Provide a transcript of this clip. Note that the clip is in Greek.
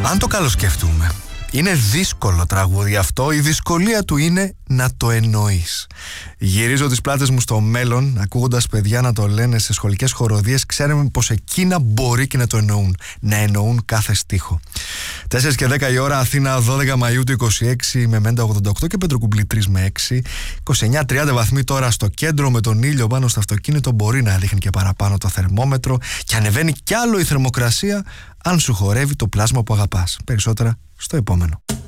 Αν το καλοσκεφτούμε, είναι δύσκολο τραγούδι αυτό. Η δυσκολία του είναι να το εννοείς. Γυρίζω τις πλάτες μου στο μέλλον, ακούγοντας παιδιά να το λένε σε σχολικές χοροδίες. Ξέρουμε πως εκείνα μπορεί και να το εννοούν. Να εννοούν κάθε στίχο. 4 και 10 η ώρα, Αθήνα, 12 Μαΐου του 26, με Μέντα 88 και Πετροκουμπλή 3 με 6. 29-30 βαθμοί τώρα στο κέντρο, με τον ήλιο πάνω στο αυτοκίνητο. Μπορεί να ρίχνει και παραπάνω το θερμόμετρο και ανεβαίνει κι άλλο η θερμοκρασία αν σου χορεύει το πλάσμα που αγαπάς. Περισσότερα στο επόμενο.